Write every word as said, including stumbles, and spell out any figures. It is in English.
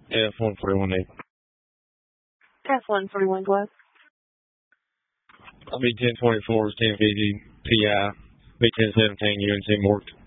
F one forty-one eight. F one forty-one Glenn. B ten twenty-four is ten fifty P I. B ten seventeen U N C Morton.